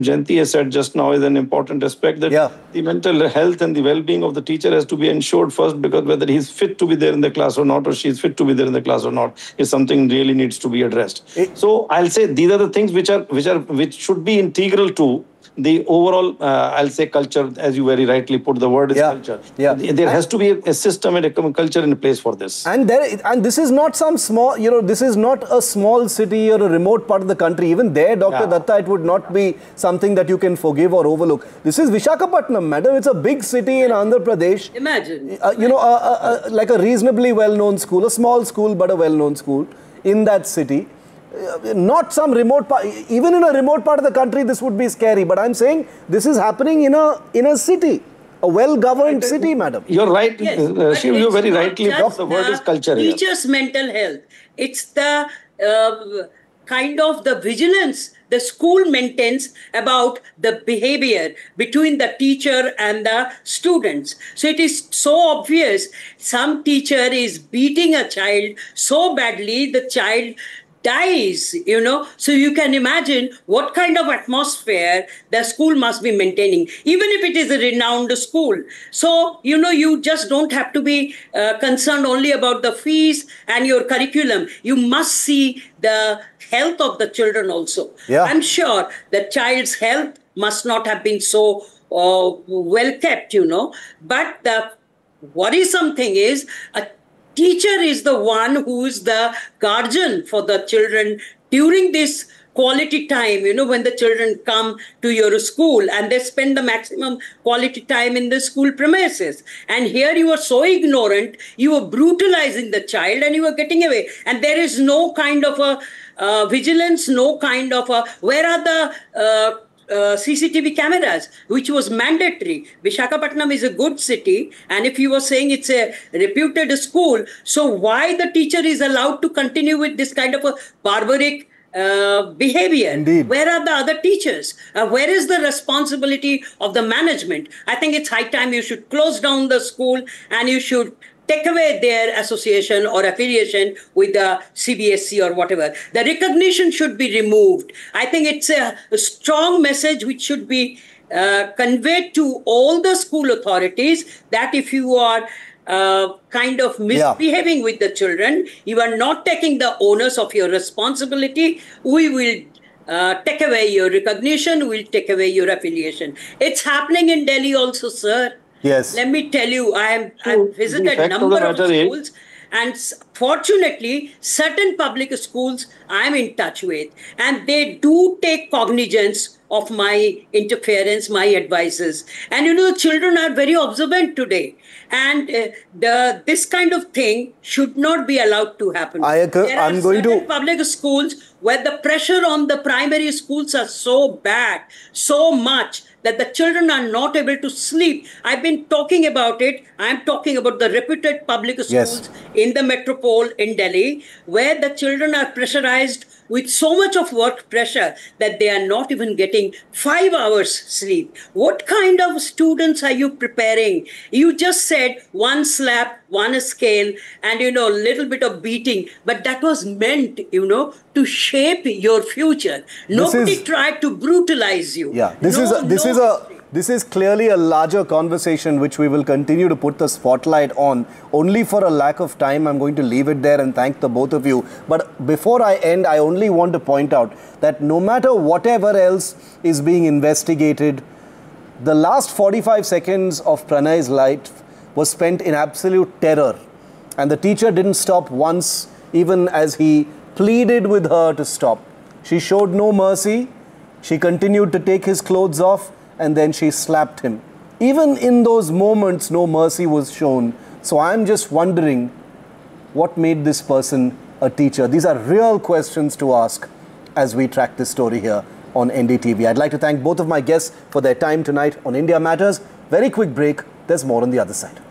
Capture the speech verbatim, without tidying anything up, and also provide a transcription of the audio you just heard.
Jayanti has said just now is an important aspect, that yeah. the mental health and the well-being of the teacher has to be ensured first, because whether he's fit to be there in the class or not, or she's fit to be there in the class or not, is something really needs to be addressed. It, so I'll say these are the things which are which are which should be integral to the overall, uh, I'll say, culture, as you very rightly put, the word is yeah. culture. Yeah. There has to be a system and a culture in place for this. And there, and this is not some small, you know, this is not a small city or a remote part of the country. Even there, Doctor Yeah. Datta, it would not be something that you can forgive or overlook. This is Visakhapatnam, madam. It's a big city in Andhra Pradesh. Imagine. Uh, you know, a, a, a, like a reasonably well-known school, a small school, but a well-known school in that city. Uh, not some remote part, even in a remote part of the country, this would be scary. But I'm saying this is happening in a in a city, a well-governed city, madam. You're right. Yes, uh, Shiv, you're very rightly put the word is culture. Teachers' here. mental health. It's the uh, kind of the vigilance the school maintains about the behavior between the teacher and the students. So it is so obvious. Some teacher is beating a child so badly, the child dies, you know. So you can imagine what kind of atmosphere the school must be maintaining, even if it is a renowned school. So, you know, you just don't have to be uh, concerned only about the fees and your curriculum. You must see the health of the children also. Yeah. I'm sure the child's health must not have been so uh, well kept, you know. But the worrisome thing is a teacher is the one who is the guardian for the children during this quality time, you know, when the children come to your school and they spend the maximum quality time in the school premises. And here you are so ignorant, you are brutalizing the child and you are getting away. And there is no kind of a uh, vigilance, no kind of a, where are the uh, Uh, C C T V cameras, which was mandatory. Visakhapatnam is a good city, and if you were saying it's a reputed school, so why the teacher is allowed to continue with this kind of a barbaric uh, behavior? Indeed. Where are the other teachers? Uh, where is the responsibility of the management? I think it's high time you should close down the school and you should take away their association or affiliation with the C B S E or whatever. The recognition should be removed. I think it's a, a strong message which should be uh, conveyed to all the school authorities that if you are uh, kind of misbehaving yeah. with the children, you are not taking the onus of your responsibility, we will Uh, take away your recognition, we'll take away your affiliation. It's happening in Delhi also, sir. Yes. Let me tell you, I have I've visited a number of, of schools, is... and fortunately, certain public schools I'm in touch with, and they do take cognizance of my interference, my advices. And you know, children are very observant today. And uh, the this kind of thing should not be allowed to happen. I agree. There I'm are going certain to... public schools where the pressure on the primary schools are so bad, so much, that the children are not able to sleep. I've been talking about it. I'm talking about the reputed public schools yes. in the metropole in Delhi, where the children are pressurized with so much of work pressure that they are not even getting five hours sleep. What kind of students are you preparing? You just said one slap, one scale, and, you know, a little bit of beating. But that was meant, you know, to shape your future. This Nobody is, tried to brutalize you. Yeah, this no, is a, this no. is a this is clearly a larger conversation which we will continue to put the spotlight on. Only for a lack of time, I'm going to leave it there and thank the both of you. But before I end, I only want to point out that no matter whatever else is being investigated, the last forty-five seconds of Pranay's life was spent in absolute terror. And the teacher didn't stop once, even as he pleaded with her to stop. She showed no mercy. She continued to take his clothes off, and then she slapped him. Even in those moments, no mercy was shown. So I'm just wondering what made this person a teacher. These are real questions to ask as we track this story here on N D T V. I'd like to thank both of my guests for their time tonight on India Matters. Very quick break. There's more on the other side.